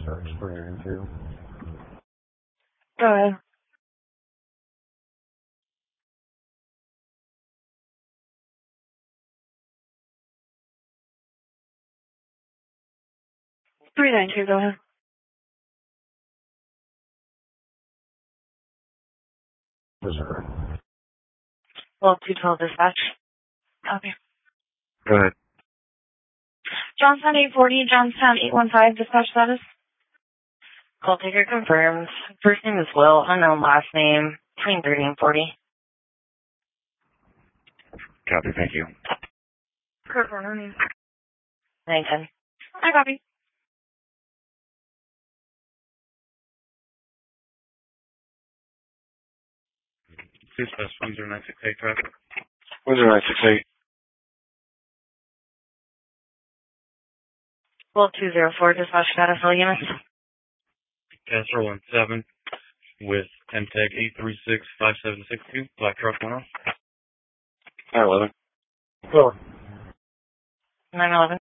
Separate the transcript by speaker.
Speaker 1: Go ahead. 392, go ahead. Well, 212 dispatch. Copy.
Speaker 2: Go ahead.
Speaker 1: Johnstown 840, Johnstown 815, dispatch status. Call taker confirmed. First name is Will, unknown last name, between 30 and 40.
Speaker 2: Copy, thank you.
Speaker 1: Correct, no name. 910. I copy.
Speaker 2: Dispatch 10968, traffic. 10968.
Speaker 1: Well, 204, dispatch status, all units.
Speaker 2: Castro 17 with MTAG 8365762, black truck 10. 911.
Speaker 1: Cool. 911.